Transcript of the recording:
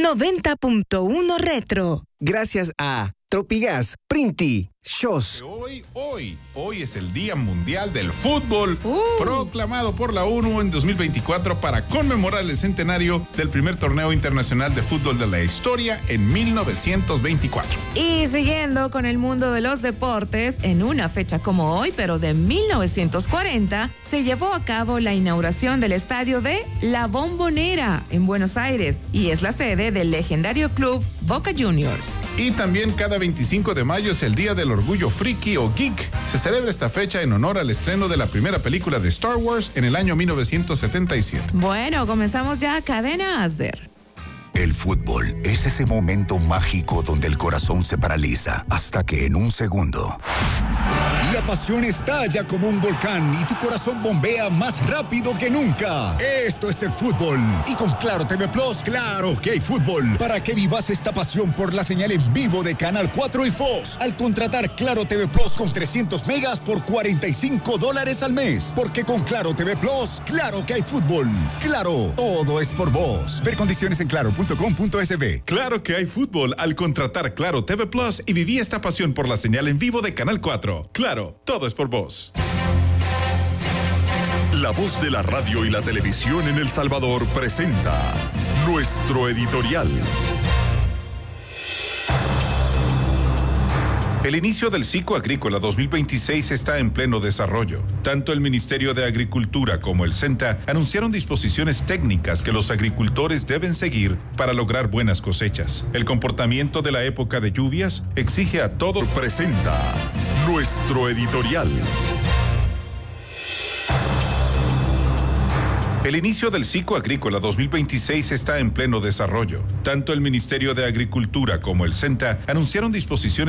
90.1 Retro. Gracias a Tropigas, Printi, Shows. Hoy es el Día Mundial del Fútbol, proclamado por la ONU en 2024 para conmemorar el centenario del primer torneo internacional de fútbol de la historia en 1924. Y siguiendo con el mundo de los deportes, en una fecha como hoy, pero de 1940, se llevó a cabo la inauguración del estadio de La Bombonera en Buenos Aires y es la sede del legendario club Boca Juniors. Y también cada 25 de mayo es el Día del Orgullo Friki o Geek. Se celebra esta fecha en honor al estreno de la primera película de Star Wars en el año 1977. Bueno, comenzamos ya Cadena Asder. El fútbol es ese momento mágico donde el corazón se paraliza hasta que en un segundo la pasión estalla como un volcán y tu corazón bombea más rápido que nunca. Esto es el fútbol. Y con Claro TV Plus, claro que hay fútbol. Para que vivas esta pasión por la señal en vivo de Canal 4 y Fox. Al contratar Claro TV Plus con 300 megas por $45 al mes. Porque con Claro TV Plus, claro que hay fútbol. Claro, todo es por vos. Ver condiciones en claro.com.sb. Claro que hay fútbol al contratar Claro TV Plus y viví esta pasión por la señal en vivo de Canal 4. Claro, todo es por vos. La voz de la radio y la televisión en El Salvador presenta nuestro editorial. El inicio del ciclo agrícola 2026 está en pleno desarrollo. Tanto el Ministerio de Agricultura como el CENTA anunciaron disposiciones técnicas que los agricultores deben seguir para lograr buenas cosechas. El comportamiento de la época de lluvias exige a todos. Presenta nuestro editorial. El inicio del ciclo agrícola 2026 está en pleno desarrollo. Tanto el Ministerio de Agricultura como el CENTA anunciaron disposiciones